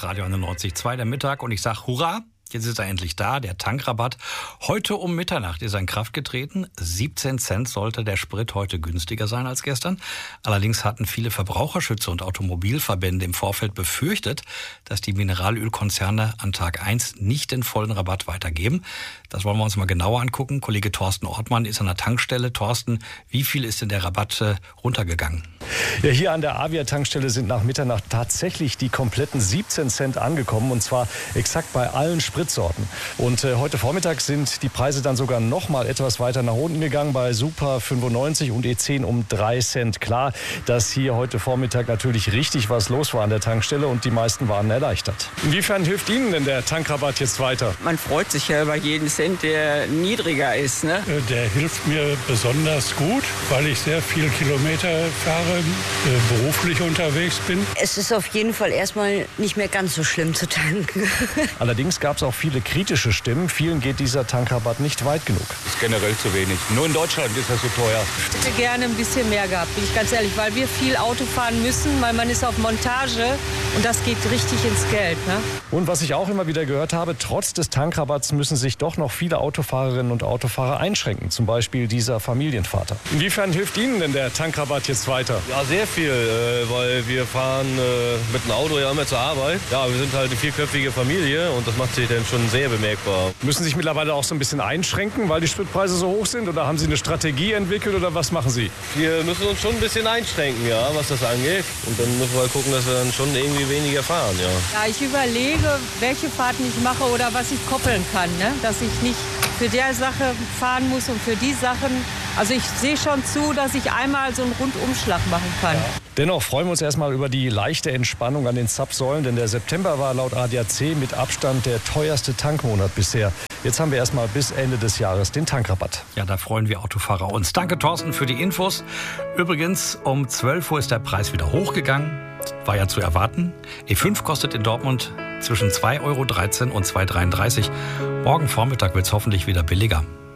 Radio 91.2, der Mittag. Und ich sage Hurra, jetzt ist er endlich da, der Tankrabatt. Heute um Mitternacht ist er in Kraft getreten. 17 Cent sollte der Sprit heute günstiger sein als gestern. Allerdings hatten viele Verbraucherschützer und Automobilverbände im Vorfeld befürchtet, dass die Mineralölkonzerne an Tag 1 nicht den vollen Rabatt weitergeben. Das wollen wir uns mal genauer angucken. Kollege Thorsten Ortmann ist an der Tankstelle. Thorsten, wie viel ist denn der Rabatt runtergegangen? Ja, hier an der Avia-Tankstelle sind nach Mitternacht tatsächlich die kompletten 17 Cent angekommen, und zwar exakt bei allen Spritsorten. Und heute Vormittag sind die Preise dann sogar noch mal etwas weiter nach unten gegangen, bei Super 95 und E10 um 3 Cent. Klar, dass hier heute Vormittag natürlich richtig was los war an der Tankstelle und die meisten waren erleichtert. Inwiefern hilft Ihnen denn der Tankrabatt jetzt weiter? Man freut sich ja über jeden Cent, der niedriger ist, ne? Der hilft mir besonders gut, weil ich sehr viel Kilometer fahre, beruflich unterwegs bin. Es ist auf jeden Fall erstmal nicht mehr ganz so schlimm zu tanken. Allerdings gab es auch viele kritische Stimmen. Vielen geht dieser Tankrabatt nicht weit genug. Das ist generell zu wenig. Nur in Deutschland ist das so teuer. Ich hätte gerne ein bisschen mehr gehabt, bin ich ganz ehrlich, weil wir viel Auto fahren müssen, weil man ist auf Montage und das geht richtig ins Geld, ne? Und was ich auch immer wieder gehört habe, trotz des Tankrabatts müssen sich doch noch viele Autofahrerinnen und Autofahrer einschränken. Zum Beispiel dieser Familienvater. Inwiefern hilft Ihnen denn der Tankrabatt jetzt weiter? Ja, sehr viel, weil wir fahren mit dem Auto ja immer zur Arbeit. Ja, wir sind halt eine vierköpfige Familie und das macht sich dann schon sehr bemerkbar. Müssen Sie sich mittlerweile auch so ein bisschen einschränken, weil die Spritpreise so hoch sind? Oder haben Sie eine Strategie entwickelt oder was machen Sie? Wir müssen uns schon ein bisschen einschränken, ja, was das angeht. Und dann müssen wir halt gucken, dass wir dann schon irgendwie weniger fahren, ja. Ja, ich überlege, welche Fahrten ich mache oder was ich koppeln kann, ne? Dass ich nicht für der Sache fahren muss und für die Sachen. Also ich sehe schon zu, dass ich einmal so einen Rundumschlag machen kann. Ja. Dennoch freuen wir uns erstmal über die leichte Entspannung an den Zapfsäulen, denn der September war laut ADAC mit Abstand der teuerste Tankmonat bisher. Jetzt haben wir erstmal bis Ende des Jahres den Tankrabatt. Ja, da freuen wir Autofahrer uns. Danke, Thorsten, für die Infos. Übrigens, um 12 Uhr ist der Preis wieder hochgegangen. War ja zu erwarten. E5 kostet in Dortmund zwischen 2,13 € und 2,33 €. Morgen Vormittag wird es hoffentlich wieder billiger.